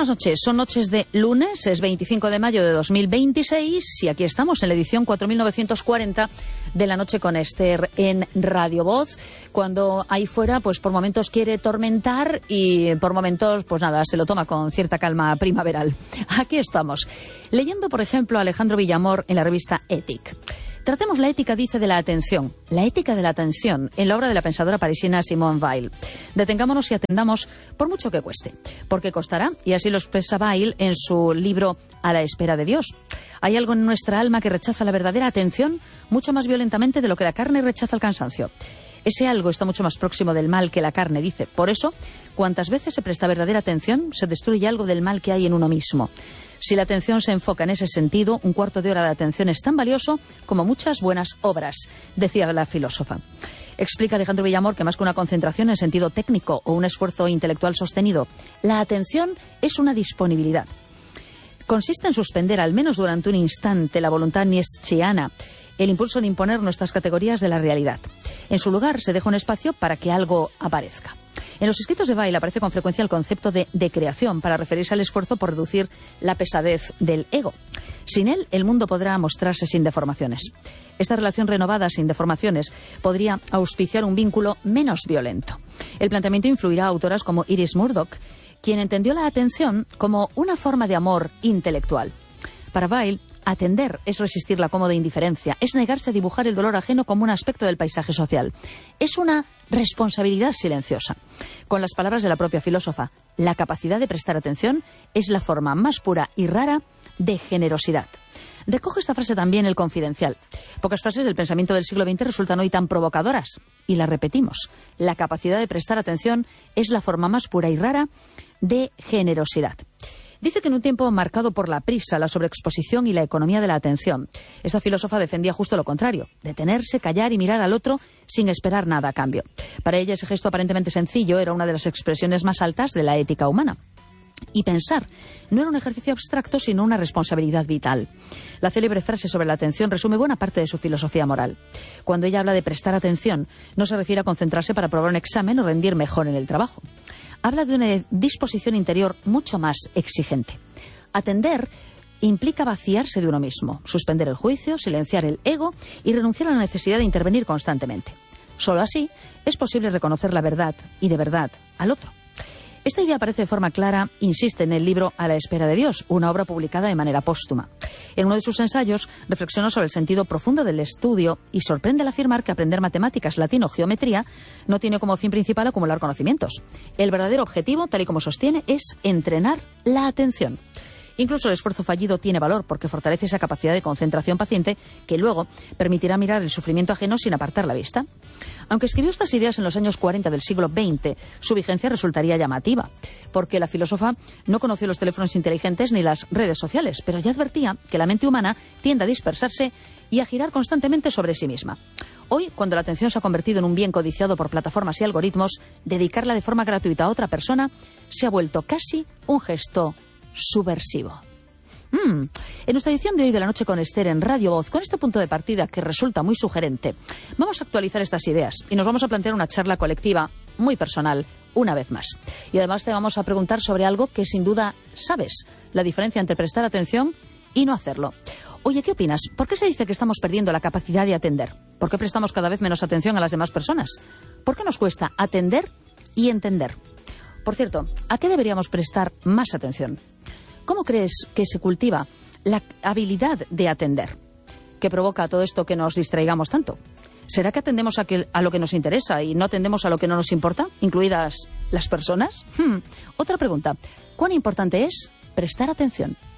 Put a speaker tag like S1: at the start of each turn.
S1: buenas noches. Son noches de lunes, es 25 de mayo de 2026 y aquí estamos en la edición 4940 de La Noche con Esther en Radio Voz. Cuando ahí fuera, pues por momentos quiere tormentar y por momentos, pues nada, se lo toma con cierta calma primaveral. Aquí estamos, leyendo, por ejemplo, a Alejandro Villamor en la revista Ethic. Tratemos la ética, dice, de la atención. La ética de la atención en la obra de la pensadora parisina Simone Weil. Detengámonos y atendamos por mucho que cueste. Porque costará, y así lo expresa Weil en su libro A la espera de Dios. Hay algo en nuestra alma que rechaza la verdadera atención mucho más violentamente de lo que la carne rechaza el cansancio. Ese algo está mucho más próximo del mal que la carne, dice. Por eso, cuantas veces se presta verdadera atención, se destruye algo del mal que hay en uno mismo. Si la atención se enfoca en ese sentido, un cuarto de hora de atención es tan valioso como muchas buenas obras, decía la filósofa. Explica Alejandro Villamor que más que una concentración en sentido técnico o un esfuerzo intelectual sostenido, la atención es una disponibilidad. Consiste en suspender, al menos durante un instante, la voluntad nietzscheana, el impulso de imponer nuestras categorías de la realidad. En su lugar se deja un espacio para que algo aparezca. En los escritos de Weil aparece con frecuencia el concepto de creación para referirse al esfuerzo por reducir la pesadez del ego. Sin él, el mundo podrá mostrarse sin deformaciones. Esta relación renovada sin deformaciones podría auspiciar un vínculo menos violento. El planteamiento influirá a autoras como Iris Murdoch, quien entendió la atención como una forma de amor intelectual. Para Weil, atender es resistir la cómoda indiferencia, es negarse a dibujar el dolor ajeno como un aspecto del paisaje social. Es una responsabilidad silenciosa. Con las palabras de la propia filósofa, la capacidad de prestar atención es la forma más pura y rara de generosidad. Recoge esta frase también El Confidencial. Pocas frases del pensamiento del siglo XX resultan hoy tan provocadoras. Y las repetimos. La capacidad de prestar atención es la forma más pura y rara de generosidad. Dice que en un tiempo marcado por la prisa, la sobreexposición y la economía de la atención, esta filósofa defendía justo lo contrario, detenerse, callar y mirar al otro sin esperar nada a cambio. Para ella ese gesto aparentemente sencillo era una de las expresiones más altas de la ética humana. Y pensar no era un ejercicio abstracto, sino una responsabilidad vital. La célebre frase sobre la atención resume buena parte de su filosofía moral. Cuando ella habla de prestar atención, no se refiere a concentrarse para aprobar un examen o rendir mejor en el trabajo. Habla de una disposición interior mucho más exigente. Atender implica vaciarse de uno mismo, suspender el juicio, silenciar el ego y renunciar a la necesidad de intervenir constantemente. Solo así es posible reconocer la verdad y de verdad al otro. Esta idea aparece de forma clara, insiste en el libro A la espera de Dios, una obra publicada de manera póstuma. En uno de sus ensayos reflexionó sobre el sentido profundo del estudio y sorprende al afirmar que aprender matemáticas, latín o geometría no tiene como fin principal acumular conocimientos. El verdadero objetivo, tal y como sostiene, es entrenar la atención. Incluso el esfuerzo fallido tiene valor porque fortalece esa capacidad de concentración paciente que luego permitirá mirar el sufrimiento ajeno sin apartar la vista. Aunque escribió estas ideas en los años 40 del siglo XX, su vigencia resultaría llamativa, porque la filósofa no conoció los teléfonos inteligentes ni las redes sociales, pero ya advertía que la mente humana tiende a dispersarse y a girar constantemente sobre sí misma. Hoy, cuando la atención se ha convertido en un bien codiciado por plataformas y algoritmos, dedicarla de forma gratuita a otra persona se ha vuelto casi un gesto subversivo. En nuestra edición de hoy de La Noche con Esther en Radio Voz, con este punto de partida que resulta muy sugerente, vamos a actualizar estas ideas y nos vamos a plantear una charla colectiva muy personal, una vez más. Y además te vamos a preguntar sobre algo que sin duda sabes, la diferencia entre prestar atención y no hacerlo. Oye, ¿qué opinas? ¿Por qué se dice que estamos perdiendo la capacidad de atender? ¿Por qué prestamos cada vez menos atención a las demás personas? ¿Por qué nos cuesta atender y entender? Por cierto, ¿a qué deberíamos prestar más atención? ¿Cómo crees que se cultiva la habilidad de atender? ¿Qué provoca todo esto que nos distraigamos tanto? ¿Será que atendemos a lo que nos interesa y no atendemos a lo que no nos importa, incluidas las personas? Otra pregunta. ¿Cuán importante es prestar atención?